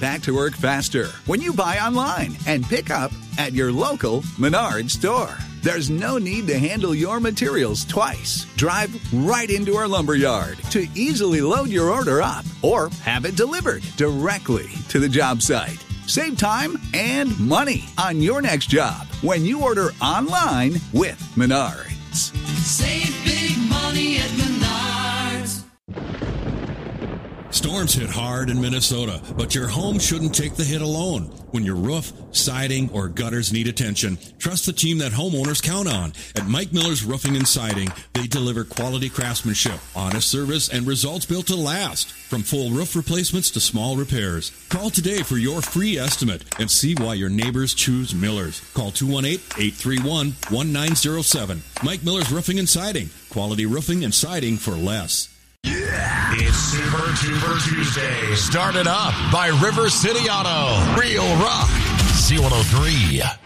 back to work faster when you buy online and pick up at your local Menards store. There's no need to handle your materials twice. Drive right into our lumberyard to easily load your order up or have it delivered directly to the job site. Save time and money on your next job when you order online with Menards. Save big money at Menards. Storms hit hard in Minnesota, but your home shouldn't take the hit alone. When your roof, siding, or gutters need attention, trust the team that homeowners count on. At Mike Miller's Roofing and Siding, they deliver quality craftsmanship, honest service, and results built to last. From full roof replacements to small repairs. Call today for your free estimate and see why your neighbors choose Miller's. Call 218-831-1907. Mike Miller's Roofing and Siding. Quality roofing and siding for less. It's Super Tuber Tuesday. Started up by River City Auto. Real Rock. C103.